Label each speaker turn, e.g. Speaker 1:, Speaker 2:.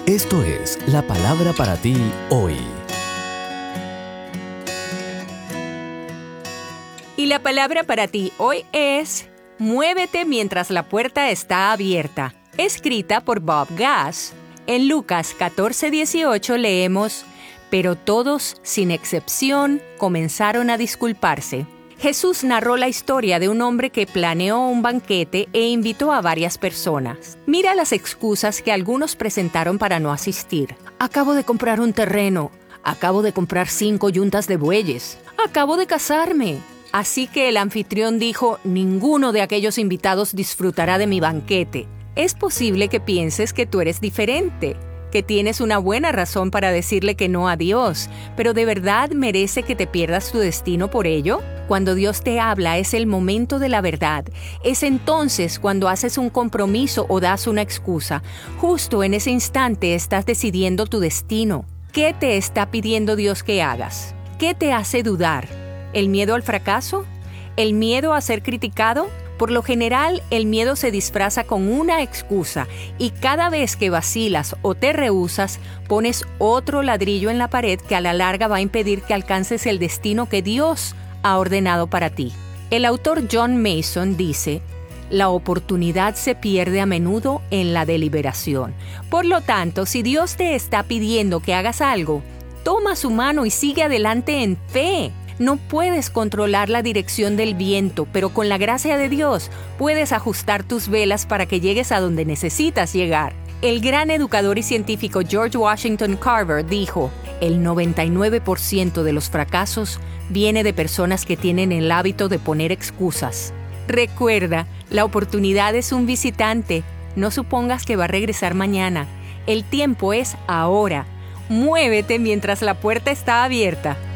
Speaker 1: Esto es la palabra para ti hoy.
Speaker 2: Y la palabra para ti hoy es Muévete mientras la puerta está abierta, escrita por Bob Gass. En Lucas 14:18 leemos: Pero todos, sin excepción, comenzaron a disculparse. Jesús narró la historia de un hombre que planeó un banquete e invitó a varias personas. Mira las excusas que algunos presentaron para no asistir. Acabo de comprar un terreno. Acabo de comprar 5 yuntas de bueyes. Acabo de casarme. Así que el anfitrión dijo: ninguno de aquellos invitados disfrutará de mi banquete. Es posible que pienses que tú eres diferente, que tienes una buena razón para decirle que no a Dios, pero ¿de verdad merece que te pierdas tu destino por ello? Cuando Dios te habla es el momento de la verdad. Es entonces cuando haces un compromiso o das una excusa. Justo en ese instante estás decidiendo tu destino. ¿Qué te está pidiendo Dios que hagas? ¿Qué te hace dudar? ¿El miedo al fracaso? ¿El miedo a ser criticado? Por lo general, el miedo se disfraza con una excusa y cada vez que vacilas o te rehusas, pones otro ladrillo en la pared que a la larga va a impedir que alcances el destino que Dios ha ordenado para ti. El autor John Mason dice: la oportunidad se pierde a menudo en la deliberación. Por lo tanto, si Dios te está pidiendo que hagas algo, toma su mano y sigue adelante en fe. No puedes controlar la dirección del viento, pero con la gracia de Dios puedes ajustar tus velas para que llegues a donde necesitas llegar. El gran educador y científico George Washington Carver dijo: el 99% de los fracasos viene de personas que tienen el hábito de poner excusas. Recuerda, la oportunidad es un visitante. No supongas que va a regresar mañana. El tiempo es ahora. Muévete mientras la puerta está abierta.